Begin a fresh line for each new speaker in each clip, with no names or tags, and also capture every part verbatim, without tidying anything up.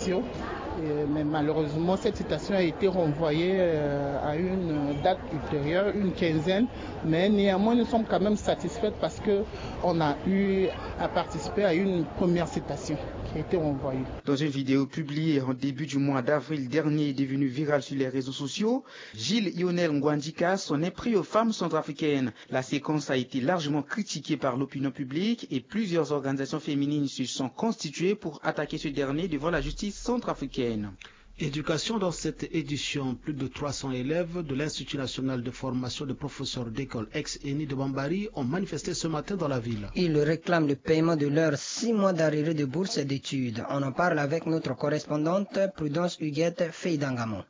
citation. Et, mais malheureusement, cette citation a été renvoyée euh, à une date ultérieure, une quinzaine. Mais néanmoins, nous sommes quand même satisfaits parce qu'on a eu à participer à une première citation qui a été renvoyée.
Dans une vidéo publiée en début du mois d'avril dernier et devenue virale sur les réseaux sociaux, Gilles Lionel Ngwandika s'en est pris aux femmes centrafricaines. La séquence a été largement critiquée par l'opinion publique et plusieurs organisations féminines se sont constituées pour attaquer ce dernier devant la justice centrafricaine.
Éducation dans cette édition, plus de trois cents élèves de l'Institut national de formation de professeurs d'école ex-E N I de Bambari ont manifesté ce matin dans la ville.
Ils réclament le paiement de leurs six mois d'arrivée de bourse d'études. On en parle avec notre correspondante Prudence Huguette Feydangamo.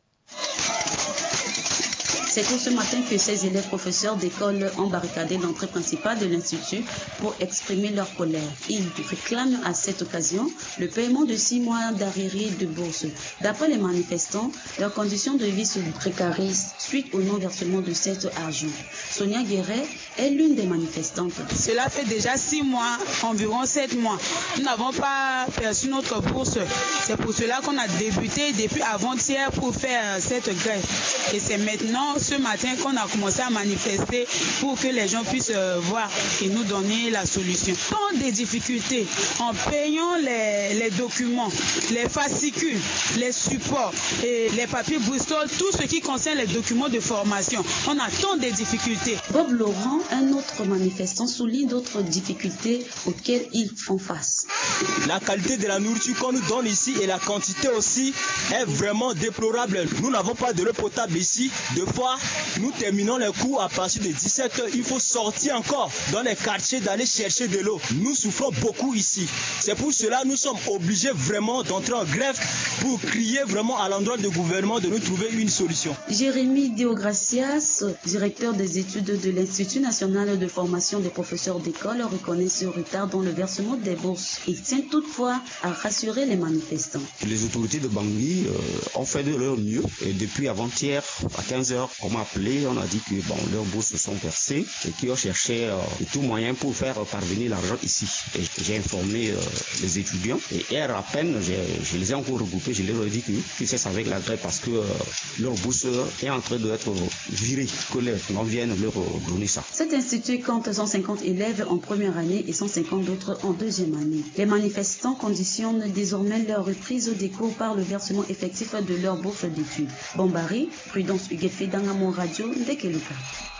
C'est tout ce matin que ces élèves professeurs d'école ont barricadé l'entrée principale de l'Institut pour exprimer leur colère. Ils réclament à cette occasion le paiement de six mois d'arriérés de bourse. D'après les manifestants, leurs conditions de vie se précarisent suite au non-versement de cet argent. Sonia Guéret est l'une des manifestantes.
Cela fait déjà six mois, environ sept mois. Nous n'avons pas perçu notre bourse. C'est pour cela qu'on a débuté depuis avant-hier pour faire cette grève. Et c'est maintenant, ce matin, qu'on a commencé à manifester pour que les gens puissent voir et nous donner la solution. Tant des difficultés en payant les, les documents, les fascicules, les supports et les papiers Bristol, tout ce qui concerne les documents de formation. On a tant de difficultés.
Bob Laurent, un autre manifestant, souligne d'autres difficultés auxquelles ils font face.
La qualité de la nourriture qu'on nous donne ici et la quantité aussi est vraiment déplorable. Nous n'avons pas de l'eau potable ici. Deux fois, nous terminons les cours à partir de dix-sept heures. Il faut sortir encore dans les quartiers d'aller chercher de l'eau. Nous souffrons beaucoup ici. C'est pour cela que nous sommes obligés vraiment d'entrer en grève pour crier vraiment à l'endroit du gouvernement de nous trouver une solution.
Jérémy Deogracias, directeur des études de l'Institut national de formation des professeurs d'école, reconnaît ce retard dans le versement des bourses. Il tient toutefois à rassurer les manifestants.
Les autorités de Bangui euh, ont fait de leur mieux et depuis avant-hier à quinze heures, on m'a appelé, on a dit que bon, leurs bourses sont versées et qu'ils ont cherché euh, de tout moyen pour faire parvenir l'argent ici. Et j'ai informé euh, les étudiants et hier à peine, je les ai encore regroupés, je leur ai dit qu'ils cessent avec la grève parce que euh, leur bourse est en train d'être virée, que les gens viennent leur donner ça.
Cet institut compte cent cinquante élèves en première année et cent cinquante d'autres en deuxième année. Les manifestants conditionnent désormais leur reprise des cours par le versement effectif de leur bourse d'études. Bambari, Prudence Huguette Feydangamo Radio, Ndekeluka.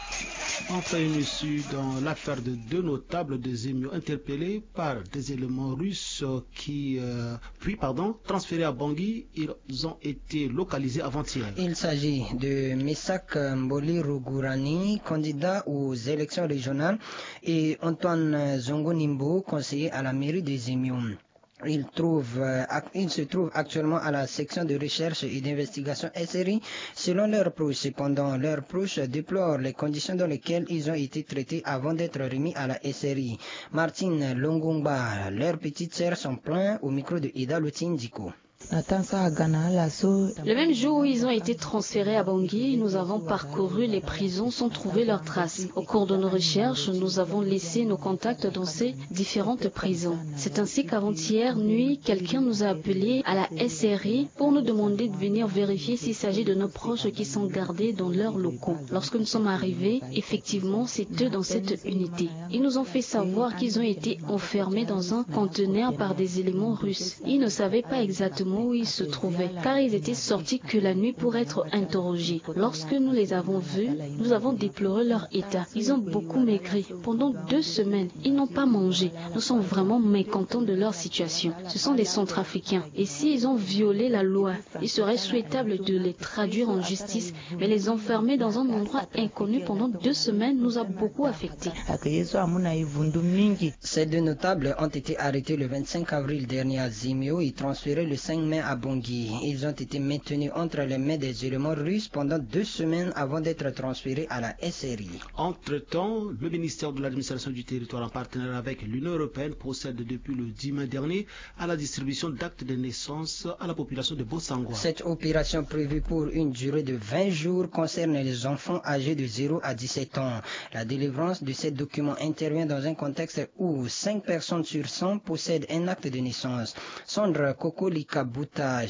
Enfin, une issue dans l'affaire de deux notables des émios interpellés par des éléments russes qui, euh, puis, pardon, transférés à Bangui, ils ont été localisés avant-hier.
Il s'agit de Mesak Mboli Rugurani, candidat aux élections régionales, et Antoine Zongo-Nimbo, conseiller à la mairie des émios. Il, trouve, euh, il se trouve actuellement à la section de recherche et d'investigation S R I. Selon leurs proches, cependant, leurs proches déplorent les conditions dans lesquelles ils ont été traités avant d'être remis à la S R I. Martine Longongba, leurs petites sœurs sont plaintes au micro de Ida Lutindiko.
Le même jour où ils ont été transférés à Bangui, nous avons parcouru les prisons sans trouver leurs traces. Au cours de nos recherches, nous avons laissé nos contacts dans ces différentes prisons. C'est ainsi qu'avant-hier nuit, quelqu'un nous a appelés à la S R I pour nous demander de venir vérifier s'il s'agit de nos proches qui sont gardés dans leurs locaux. Lorsque nous sommes arrivés, effectivement, c'est eux dans cette unité. Ils nous ont fait savoir qu'ils ont été enfermés dans un conteneur par des éléments russes. Ils ne savaient pas exactement où ils se trouvaient, car ils étaient sortis que la nuit pour être interrogés. Lorsque nous les avons vus, nous avons déploré leur état. Ils ont beaucoup maigri. Pendant deux semaines, ils n'ont pas mangé. Nous sommes vraiment mécontents de leur situation. Ce sont des Centrafricains. Et s'ils ont violé la loi, il serait souhaitable de les traduire en justice, mais les enfermer dans un endroit inconnu pendant deux semaines nous a beaucoup affectés.
Ces deux notables ont été arrêtés le vingt-cinq avril dernier à Zimio et transférés le cinq mai à Bangui. Ils ont été maintenus entre les mains des éléments russes pendant deux semaines avant d'être transférés à la S R I.
Entre-temps, le ministère de l'administration du territoire en partenariat avec l'Union européenne procède depuis le dix mai dernier à la distribution d'actes de naissance à la population de Bossangwa.
Cette opération prévue pour une durée de vingt jours concerne les enfants âgés de zéro à dix-sept ans. La délivrance de ces documents intervient dans un contexte où cinq personnes sur cent possèdent un acte de naissance. Sandra Kokolika Bouta,